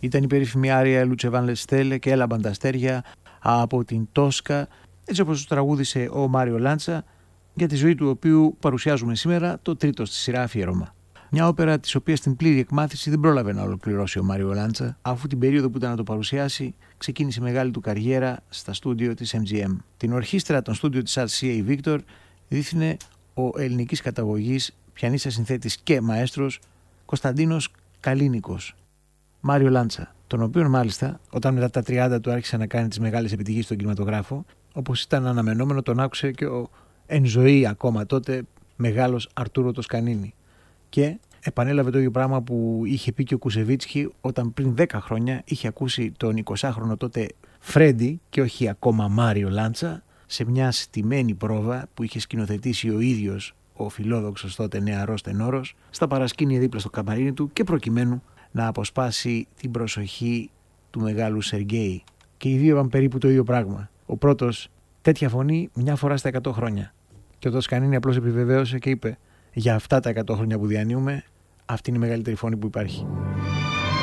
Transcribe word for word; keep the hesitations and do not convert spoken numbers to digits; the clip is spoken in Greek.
Ήταν η περίφημη άρια Λουτσεβάν Λεστέλε και έλαμπαν τα αστέρια από την Τόσκα, έτσι όπως το τραγούδισε ο Μάριο Λάντσα, για τη ζωή του οποίου παρουσιάζουμε σήμερα το τρίτο στη σειρά αφιέρωμα. Μια όπερα της οποίας την πλήρη εκμάθηση δεν πρόλαβε να ολοκληρώσει ο Μάριο Λάντσα, αφού την περίοδο που ήταν να το παρουσιάσει ξεκίνησε μεγάλη του καριέρα στα στούντιο της εμ τζι εμ. Την ορχήστρα των στούντιο της αρ σι έι Victor δίθυνε ο ελληνικής καταγωγής πιανίστας, συνθέτης και μαέστρος Κωνσταντίνος Καλίνικος. Μάριο Λάντσα, τον οποίον μάλιστα όταν μετά τα τριάντα του άρχισε να κάνει τις μεγάλες επιτυχίες στον κινηματογράφο, όπως ήταν αναμενόμενο, τον άκουσε και ο εν ζωή ακόμα τότε μεγάλος Αρτούρο Τοσκανίνη. Και επανέλαβε το ίδιο πράγμα που είχε πει και ο Κουσεβίτσκι όταν πριν δέκα χρόνια είχε ακούσει τον εικοσάχρονο τότε Φρέντι και όχι ακόμα Μάριο Λάντσα σε μια στημένη πρόβα που είχε σκηνοθετήσει ο ίδιος ο φιλόδοξος τότε νεαρός τενόρος στα παρασκήνια δίπλα στο καμαρίνι του και προκειμένου να αποσπάσει την προσοχή του μεγάλου Σεργέη. Και οι δύο είπαν περίπου το ίδιο πράγμα. Ο πρώτος τέτοια φωνή μια φορά στα εκατό χρόνια. Και ο Τοσκανίνη απλώς επιβεβαίωσε και είπε: για αυτά τα εκατό χρόνια που διανύουμε, αυτή είναι η μεγαλύτερη φωνή που υπάρχει.